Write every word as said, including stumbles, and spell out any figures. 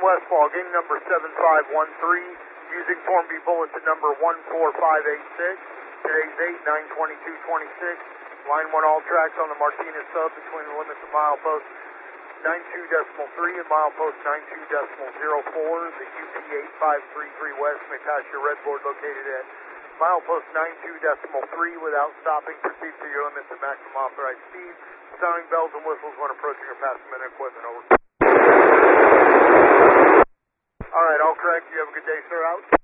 Westfall, game number seven five one three, using Form B bulletin number one four five eight six. Today's eight nine twenty-two twenty-six. Line one all tracks on the Martinez sub between the limits of milepost ninety-two decimal three and milepost ninety-two decimal zero four. The U P eight five three three West may pass your red board located at milepost ninety-two decimal three without stopping. Proceed to your limits of maximum authorized speed. Sounding bells and whistles when approaching or passing minute equipment. Over. All right, all correct. You have a good day, sir. Out.